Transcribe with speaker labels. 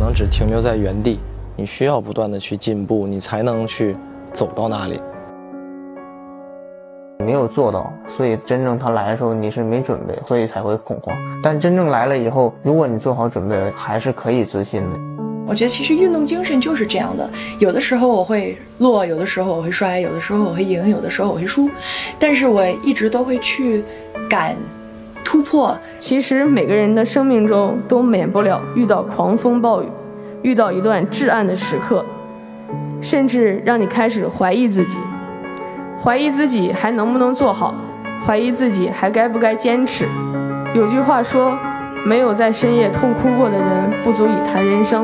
Speaker 1: 能只停留在原地，你需要不断的去进步，你才能去走到那里。
Speaker 2: 没有做到，所以真正他来的时候你是没准备，所以才会恐慌。但真正来了以后，如果你做好准备了，还是可以自信的。
Speaker 3: 我觉得其实运动精神就是这样的，有的时候我会落，有的时候我会摔，有的时候我会赢，有的时候我会输，但是我一直都会去敢突破。
Speaker 4: 其实每个人的生命中都免不了遇到狂风暴雨，遇到一段至暗的时刻，甚至让你开始怀疑自己，怀疑自己还能不能做好，怀疑自己还该不该坚持。有句话说，没有在深夜痛哭过的人不足以谈人生。